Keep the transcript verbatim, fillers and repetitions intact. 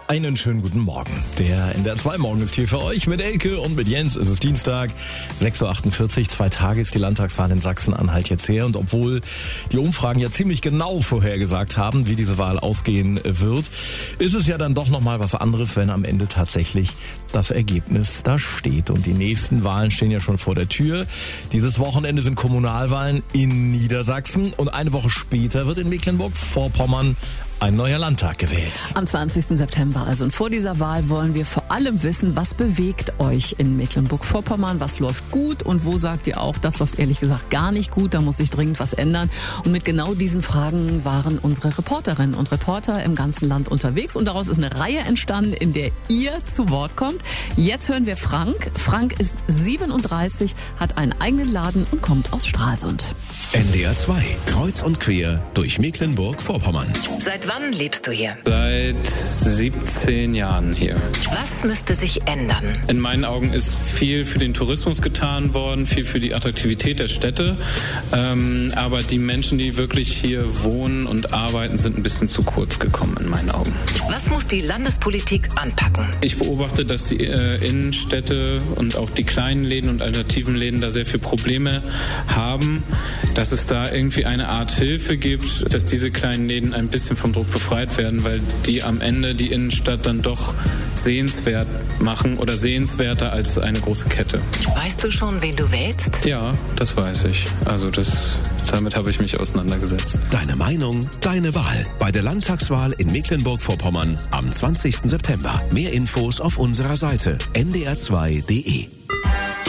Einen schönen guten Morgen. Der N D R zwei Morgen ist hier für euch mit Elke und mit Jens. Es ist Dienstag, sechs Uhr achtundvierzig. Zwei Tage ist die Landtagswahl in Sachsen-Anhalt jetzt her. Und obwohl die Umfragen ja ziemlich genau vorhergesagt haben, wie diese Wahl ausgehen wird, ist es ja dann doch nochmal was anderes, wenn am Ende tatsächlich das Ergebnis da steht. Und die nächsten Wahlen stehen ja schon vor der Tür. Dieses Wochenende sind Kommunalwahlen in Niedersachsen. Und eine Woche später wird in Mecklenburg-Vorpommern ein neuer Landtag gewählt. Am zwanzigsten September also. Und vor dieser Wahl wollen wir vor allem wissen, was bewegt euch in Mecklenburg-Vorpommern, was läuft gut und wo sagt ihr auch, das läuft ehrlich gesagt gar nicht gut, da muss sich dringend was ändern. Und mit genau diesen Fragen waren unsere Reporterinnen und Reporter im ganzen Land unterwegs und daraus ist eine Reihe entstanden, in der ihr zu Wort kommt. Jetzt hören wir Frank. Frank ist siebenunddreißig, hat einen eigenen Laden und kommt aus Stralsund. N D R zwei, kreuz und quer durch Mecklenburg-Vorpommern. Seit wann lebst du hier? Seit siebzehn Jahren hier. Was müsste sich ändern? In meinen Augen ist viel für den Tourismus getan worden, viel für die Attraktivität der Städte. Ähm, aber die Menschen, die wirklich hier wohnen und arbeiten, sind ein bisschen zu kurz gekommen in meinen Augen. Was muss die Landespolitik anpacken? Ich beobachte, dass die äh, Innenstädte und auch die kleinen Läden und alternativen Läden da sehr viele Probleme haben, dass es da irgendwie eine Art Hilfe gibt, dass diese kleinen Läden ein bisschen vom Druck befreit werden, weil die am Ende die Innenstadt dann doch sehenswert machen oder sehenswerter als eine große Kette. Weißt du schon, wen du wählst? Ja, das weiß ich. Also das, damit habe ich mich auseinandergesetzt. Deine Meinung, deine Wahl. Bei der Landtagswahl in Mecklenburg-Vorpommern am zwanzigsten September. Mehr Infos auf unserer Seite n d r zwei punkt d e.